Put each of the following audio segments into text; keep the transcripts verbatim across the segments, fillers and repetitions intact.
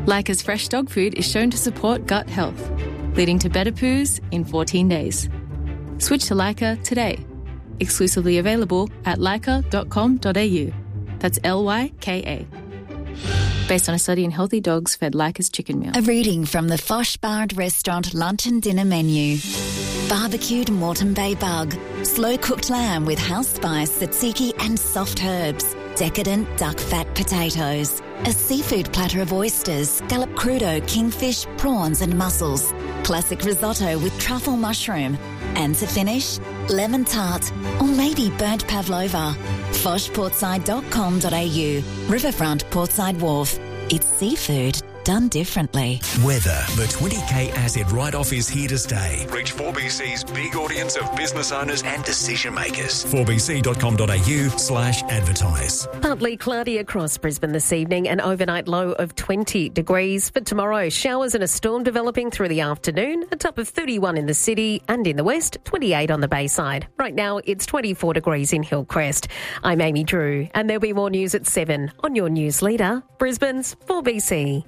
Leica's fresh dog food is shown to support gut health, leading to better poos in fourteen days. Switch to Leica today. Exclusively available at leica dot com dot a u. That's L Y K A. Based on a study in healthy dogs fed Leica's chicken meal. A reading from the Fosh Bard Restaurant lunch and dinner menu. Barbecued Moreton Bay bug, slow-cooked lamb with house spice, tzatziki and soft herbs, decadent duck fat potatoes, a seafood platter of oysters, scallop crudo, kingfish, prawns and mussels, classic risotto with truffle mushroom, and to finish, lemon tart or maybe burnt pavlova. fosh portside dot com dot a u. Riverfront Portside Wharf. It's seafood done differently. Weather. The twenty K asset write-off is here to stay. Reach four B C's big audience of business owners and decision makers. four b c dot com dot a u slash advertise. Partly cloudy across Brisbane this evening, an overnight low of twenty degrees. For tomorrow, showers and a storm developing through the afternoon, a top of thirty-one in the city and in the west, twenty-eight on the Bayside. Right now, it's twenty-four degrees in Hillcrest. I'm Amy Drew, and there'll be more news at seven on your news leader, Brisbane's four B C.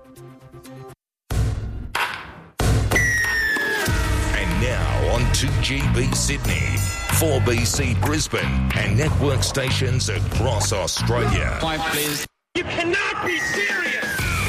Now on two G B Sydney, four B C Brisbane and network stations across Australia. Five, please. You cannot be serious!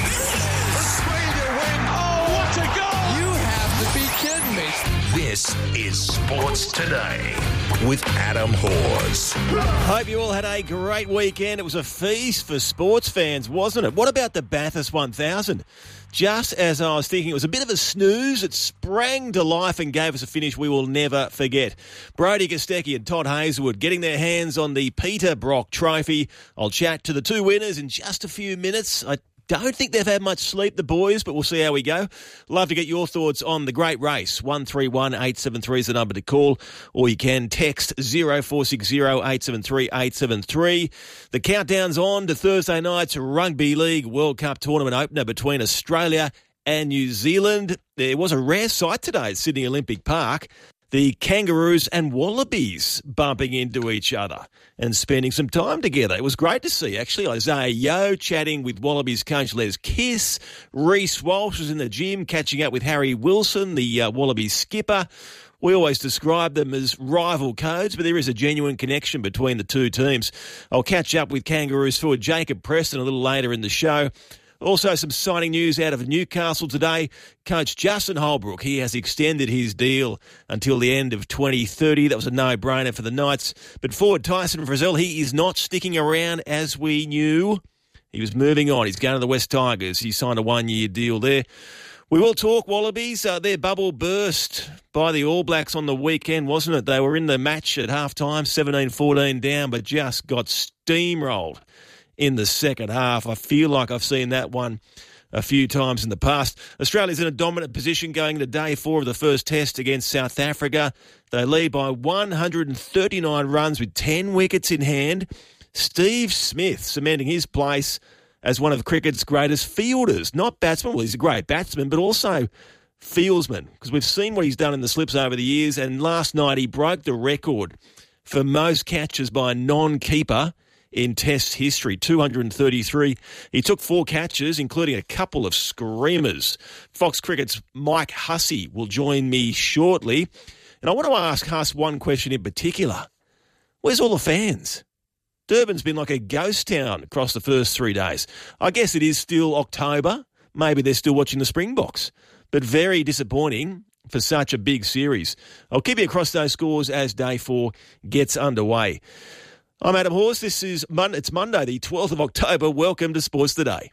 Australia win! Oh, what a goal! You have to be kidding me. This is Sports Today with Adam Hawes. Hope you all had a great weekend. It was a feast for sports fans, wasn't it? What about the Bathurst one thousand? Just as I was thinking, it was a bit of a snooze. It sprang to life and gave us a finish we will never forget. Brodie Kostecki and Todd Hazelwood getting their hands on the Peter Brock Trophy. I'll chat to the two winners in just a few minutes. I don't think they've had much sleep, the boys, but we'll see how we go. Love to get your thoughts on the great race. one three one eight seven three is the number to call, or you can text zero four six zero eight seven three eight seven three. The countdown's on to Thursday night's Rugby League World Cup tournament opener between Australia and New Zealand. There was a rare sight today at Sydney Olympic Park. The Kangaroos and Wallabies bumping into each other and spending some time together. It was great to see, actually. Isaiah Yeo chatting with Wallabies coach Les Kiss. Reece Walsh was in the gym catching up with Harry Wilson, the uh, Wallabies skipper. We always describe them as rival codes, but there is a genuine connection between the two teams. I'll catch up with Kangaroos forward Jacob Preston a little later in the show. Also, some exciting news out of Newcastle today. Coach Justin Holbrook, he has extended his deal until the end of twenty thirty. That was a no-brainer for the Knights. But forward Tyson Frizzell, he is not sticking around as we knew. He was moving on. He's going to the West Tigers. He signed a one-year deal there. We will talk Wallabies. Uh, their bubble burst by the All Blacks on the weekend, wasn't it? They were in the match at halftime, seventeen fourteen down, but just got steamrolled in the second half. I feel like I've seen that one a few times in the past. Australia's in a dominant position going into day four of the first test against South Africa. They lead by one hundred thirty-nine runs with ten wickets in hand. Steve Smith cementing his place as one of cricket's greatest fielders. Not batsman, well, he's a great batsman, but also fieldsman, because we've seen what he's done in the slips over the years, and last night he broke the record for most catches by a non-keeper in Test history, two hundred thirty-three. He took four catches, including a couple of screamers. Fox Cricket's Mike Hussey will join me shortly. And I want to ask Huss one question in particular. Where's all the fans? Durban's been like a ghost town across the first three days. I guess it is still October. Maybe they're still watching the Springboks. But very disappointing for such a big series. I'll keep you across those scores as day four gets underway. I'm Adam Hawes. This is Mon- it's Monday, the twelfth of October. Welcome to Sports Today.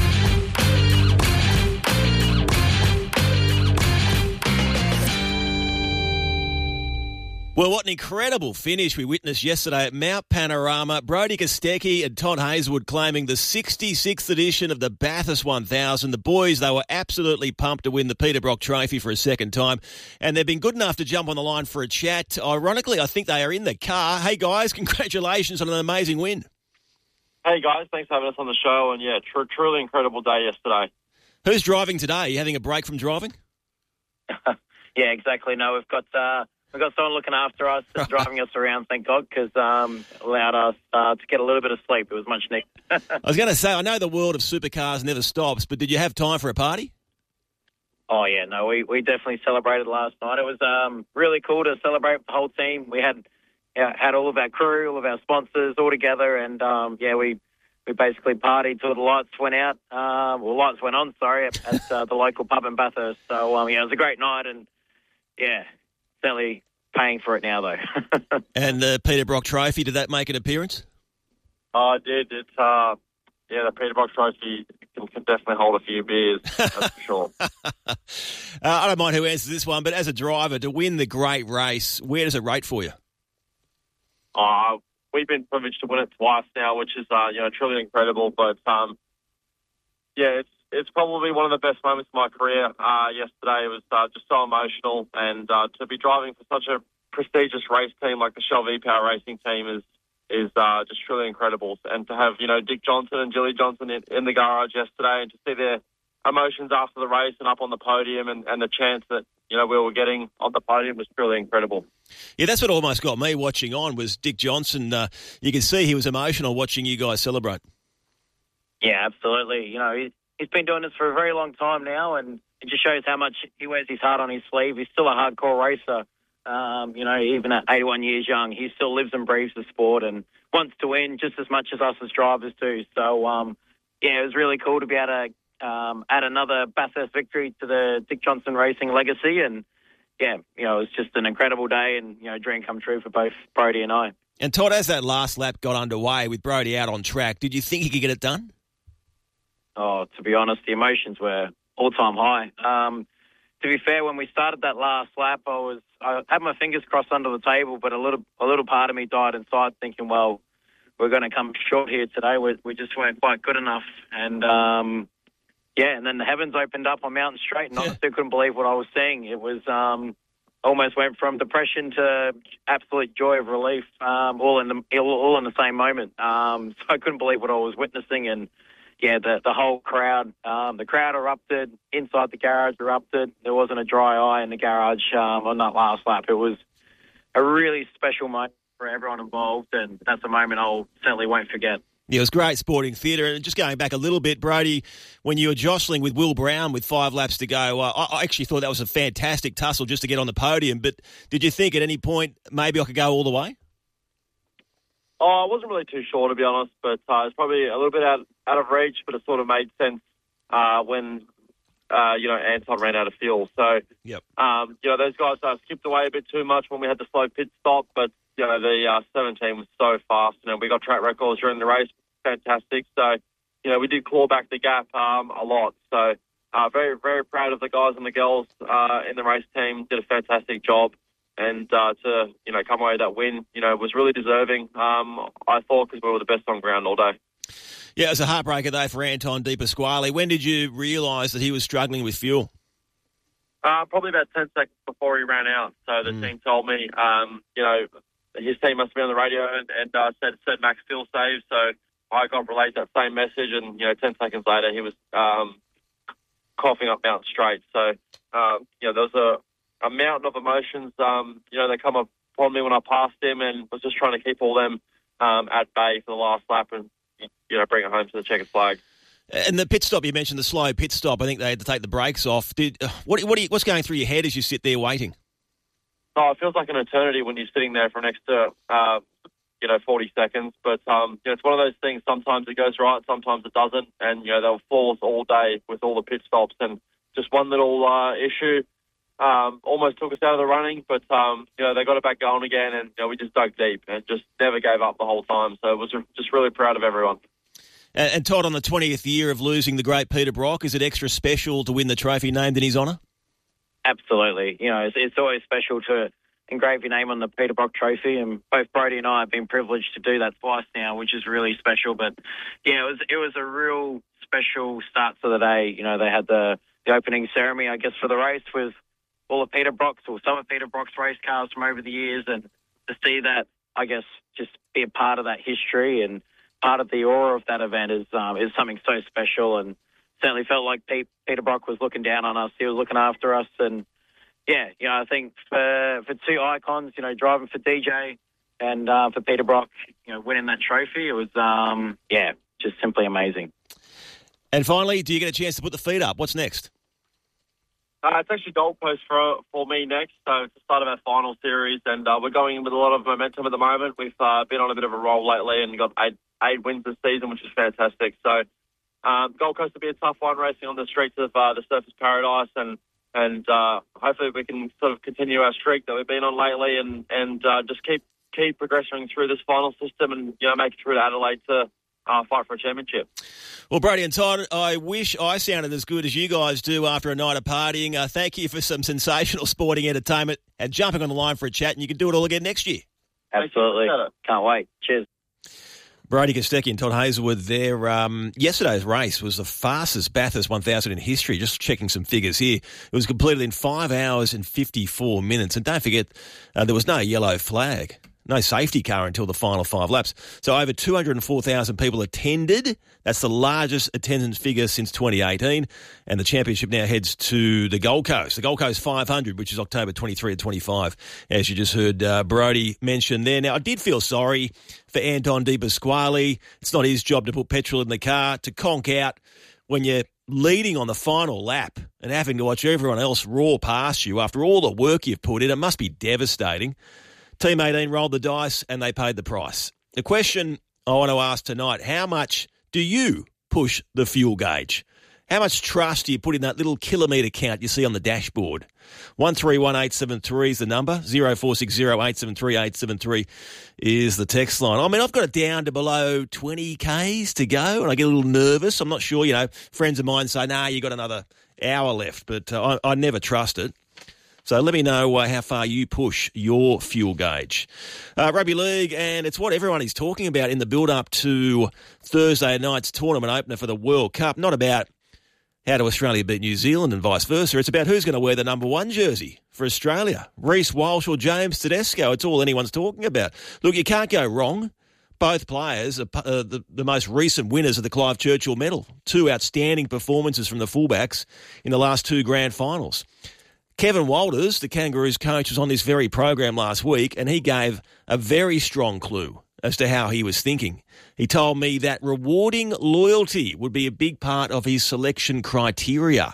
Well, what an incredible finish we witnessed yesterday at Mount Panorama. Brodie Kostecki and Todd Hazelwood claiming the sixty-sixth edition of the Bathurst one thousand. The boys, they were absolutely pumped to win the Peter Brock Trophy for a second time, and they've been good enough to jump on the line for a chat. Ironically, I think they are in the car. Hey, guys, congratulations on an amazing win. Hey, guys, thanks for having us on the show, and yeah, tr- truly incredible day yesterday. Who's driving today? Are you having a break from driving? Yeah, exactly. No, we've got... Uh... we've got someone looking after us and driving us around, thank God, because um, allowed us uh, to get a little bit of sleep. It was much needed. I was going to say, I know the world of supercars never stops, but did you have time for a party? Oh, yeah, no, we, we definitely celebrated last night. It was um, really cool to celebrate with the whole team. We had yeah, had all of our crew, all of our sponsors all together, and, um, yeah, we, we basically partied till the lights went out. Uh, well, lights went on, sorry, at, at uh, the local pub in Bathurst. So, um, yeah, it was a great night, and, yeah, certainly paying for it now, though. And the Peter Brock Trophy, did that make an appearance? Oh, I did. It's, uh, yeah, the Peter Brock Trophy can, can definitely hold a few beers, that's for sure. uh, I don't mind who answers this one, but as a driver, to win the great race, where does it rate for you? Uh, we've been privileged to win it twice now, which is, uh, you know, truly incredible. But, um, yeah, it's it's probably one of the best moments of my career. Uh, yesterday it was uh, just so emotional, and uh, to be driving for such a prestigious race team like the Shell V-Power Racing team is is uh, just truly incredible. And to have, you know, Dick Johnson and Jilly Johnson in, in the garage yesterday, and to see their emotions after the race and up on the podium, and, and the chance that, you know, we were getting on the podium was truly incredible. Yeah, that's what almost got me watching on was Dick Johnson. Uh, you can see he was emotional watching you guys celebrate. Yeah, absolutely. You know, he's, he's been doing this for a very long time now, and it just shows how much he wears his heart on his sleeve. He's still a hardcore racer. Um, you know, even at eighty-one years young, he still lives and breathes the sport and wants to win just as much as us as drivers do. So, um, yeah, it was really cool to be able to um, add another Bathurst victory to the Dick Johnson Racing legacy. And, yeah, you know, it was just an incredible day and, you know, dream come true for both Brodie and I. And, Todd, as that last lap got underway with Brodie out on track, did you think he could get it done? Oh, to be honest, the emotions were all-time high. Um, to be fair, when we started that last lap, I was I had my fingers crossed under the table, but a little a little part of me died inside, thinking, well, we're going to come short here today. We, we just weren't quite good enough, and um, yeah, and then the heavens opened up on Mountain Straight, and I still couldn't believe what I was seeing. It was um, almost went from depression to absolute joy of relief, um, all in the all, all in the same moment. Um, so I couldn't believe what I was witnessing, and. Yeah, the the whole crowd, um, the crowd erupted, inside the garage erupted. There wasn't a dry eye in the garage um, on that last lap. It was a really special moment for everyone involved, and that's a moment I'll certainly won't forget. Yeah, it was great sporting theatre. And just going back a little bit, Brodie, when you were jostling with Will Brown with five laps to go, uh, I, I actually thought that was a fantastic tussle just to get on the podium. But did you think at any point maybe I could go all the way? Oh, I wasn't really too sure, to be honest, but uh, it's probably a little bit out, out of reach, but it sort of made sense uh, when, uh, you know, Anton ran out of fuel. So, yep. um, you know, those guys uh, skipped away a bit too much when we had the slow pit stop, but, you know, the uh, seventeen was so fast. You know, we got track records during the race, fantastic. So, you know, we did claw back the gap um, a lot. So, uh, very, very proud of the guys and the girls uh, in the race team, did a fantastic job. And uh, to, you know, come away with that win, you know, was really deserving, um, I thought, because we were the best on ground all day. Yeah, it was a heartbreaker day for Anton De Pasquale. When did you realise that he was struggling with fuel? Uh, probably about ten seconds before he ran out. So the mm. team told me, um, you know, his team must have been on the radio and, and uh, said, said max fuel save. So I got relayed that same message, and, you know, ten seconds later he was um, coughing up Mountain Straight. So, um, you know, there was a... a mountain of emotions, um, you know, they come upon me when I passed him, and was just trying to keep all them um, at bay for the last lap and, you know, bring it home to the checkered flag. And the pit stop, you mentioned the slow pit stop. I think they had to take the brakes off. Did uh, what? What? Are you, what's going through your head as you sit there waiting? Oh, it feels like an eternity when you're sitting there for an extra, uh, you know, forty seconds. But um, you know, it's one of those things. Sometimes it goes right, sometimes it doesn't, and you know they'll fall us all day with all the pit stops, and just one little uh, issue. Um, almost took us out of the running, but, um, you know, they got it back going again, and, you know, we just dug deep and just never gave up the whole time. So it was just really proud of everyone. And, and Todd, on the twentieth year of losing the great Peter Brock, is it extra special to win the trophy named in his honour? Absolutely. You know, it's, it's always special to engrave your name on the Peter Brock trophy, and both Brodie and I have been privileged to do that twice now, which is really special. But, yeah, it was, it was a real special start to the day. You know, they had the, the opening ceremony, I guess, for the race with all of Peter Brock's or some of Peter Brock's race cars from over the years, and to see that, I guess, just be a part of that history and part of the aura of that event is um, is something so special, and certainly felt like Pete, Peter Brock was looking down on us. He was looking after us, and yeah, you know, I think for for two icons, you know, driving for D J and uh, for Peter Brock, you know, winning that trophy, it was, um, yeah, just simply amazing. And finally, do you get a chance to put the feet up? What's next? Uh, it's actually Gold Coast for for me next. So it's the start of our final series, and uh, we're going in with a lot of momentum at the moment. We've uh, been on a bit of a roll lately and got eight, eight wins this season, which is fantastic. So um, Gold Coast will be a tough one, racing on the streets of uh, the Surfers Paradise, and and uh, hopefully we can sort of continue our streak that we've been on lately, and and uh, just keep keep progressing through this final system, and you know make it through to Adelaide to uh, fight for a championship. Well, Brody and Todd, I wish I sounded as good as you guys do after a night of partying. Uh, thank you for some sensational sporting entertainment and jumping on the line for a chat, and you can do it all again next year. Absolutely. Can't wait. Cheers. Brody Kostecki and Todd Hazelwood there. Um, yesterday's race was the fastest Bathurst one thousand in history. Just checking some figures here. It was completed in five hours and fifty-four minutes. And don't forget, uh, there was no yellow flag. No safety car until the final five laps. So over two hundred four thousand people attended. That's the largest attendance figure since twenty eighteen. And the championship now heads to the Gold Coast. The Gold Coast five hundred, which is October twenty-third and twenty-fifth, as you just heard uh, Brody mention there. Now, I did feel sorry for Anton De Pasquale. It's not his job to put petrol in the car, to conk out when you're leading on the final lap and having to watch everyone else roar past you after all the work you've put in. It must be devastating. Team eighteen rolled the dice and they paid the price. The question I want to ask tonight, how much do you push the fuel gauge? How much trust do you put in that little kilometre count you see on the dashboard? one three one eight seven three is the number. zero four six zero eight seven three eight seven three is the text line. I mean, I've got it down to below twenty kays to go and I get a little nervous. I'm not sure, you know, friends of mine say, nah, you got another hour left, but uh, I, I never trust it. So let me know uh, how far you push your fuel gauge. Uh, rugby league, and it's what everyone is talking about in the build-up to Thursday night's tournament opener for the World Cup. Not about how do Australia beat New Zealand and vice versa. It's about who's going to wear the number one jersey for Australia. Reece Walsh or James Tedesco. It's all anyone's talking about. Look, you can't go wrong. Both players are uh, the, the most recent winners of the Clive Churchill Medal. Two outstanding performances from the fullbacks in the last two grand finals. Kevin Walters, the Kangaroos coach, was on this very program last week and he gave a very strong clue as to how he was thinking. He told me that rewarding loyalty would be a big part of his selection criteria.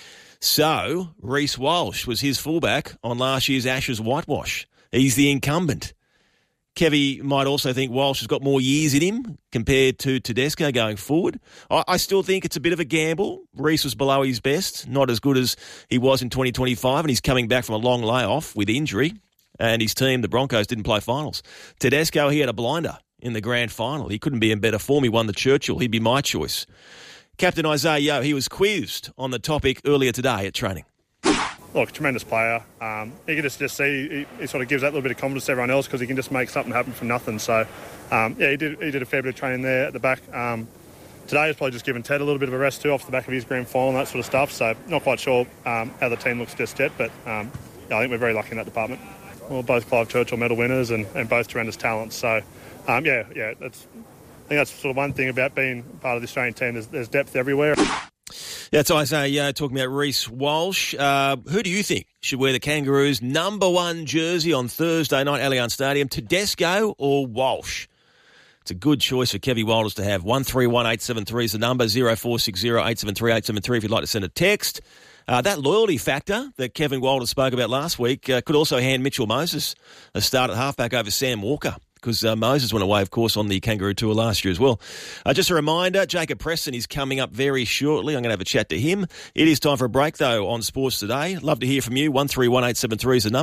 So, Reece Walsh was his fullback on last year's Ashes whitewash. He's the incumbent. Kevy might also think Walsh has got more years in him compared to Tedesco going forward. I, I still think it's a bit of a gamble. Reece was below his best, not as good as he was in twenty twenty-five, and he's coming back from a long layoff with injury, and his team, the Broncos, didn't play finals. Tedesco, he had a blinder in the grand final. He couldn't be in better form. He won the Churchill. He'd be my choice. Captain Isaiah Yeo, he was quizzed on the topic earlier today at training. Look, tremendous player. Um, you can just, just see he, he sort of gives that little bit of confidence to everyone else because he can just make something happen from nothing. So, um, yeah, he did he did a fair bit of training there at the back. Um, today he's probably just given Ted a little bit of a rest too off the back of his grand final and that sort of stuff. So, not quite sure um, how the team looks just yet, but um, yeah, I think we're very lucky in that department. Well, both Clive Churchill medal winners and, and both tremendous talents. So, um, yeah, yeah, that's I think that's sort of one thing about being part of the Australian team. There's, there's depth everywhere. That's Isaiah talking about Reece Walsh. Uh, who do you think should wear the Kangaroos' number one jersey on Thursday night, Allianz Stadium? Tedesco or Walsh? It's a good choice for Kevy Walters to have. one three one eight seven three is the number, zero four six zero eight seven three eight seven three if you'd like to send a text. Uh, that loyalty factor that Kevin Walters spoke about last week uh, could also hand Mitchell Moses a start at halfback over Sam Walker, because uh, Moses went away, of course, on the Kangaroo Tour last year as well. Uh, just a reminder, Jacob Preston is coming up very shortly. I'm going to have a chat to him. It is time for a break, though, on Sports Today. Love to hear from you. one three one eight seven three is the number.